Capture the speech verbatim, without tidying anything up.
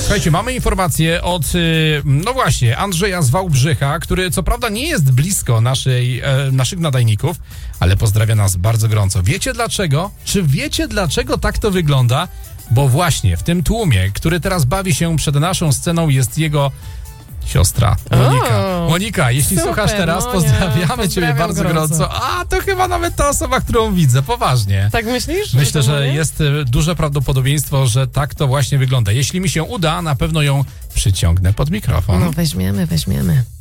Słuchajcie, mamy informację od, no właśnie, Andrzeja z Wałbrzycha, który co prawda nie jest blisko naszej, e, naszych nadajników, ale pozdrawia nas bardzo gorąco. Wiecie dlaczego? Czy wiecie dlaczego tak to wygląda? Bo właśnie w tym tłumie, który teraz bawi się przed naszą sceną, jest jego siostra, Monika. O, Monika, jeśli super, słuchasz teraz, Monia, pozdrawiamy ciebie bardzo gorąco. gorąco. A, to chyba nawet ta osoba, którą widzę, poważnie. Tak myślisz? Myślę, to że mówię? jest y, duże prawdopodobieństwo, że tak to właśnie wygląda. Jeśli mi się uda, na pewno ją przyciągnę pod mikrofon. No weźmiemy, weźmiemy.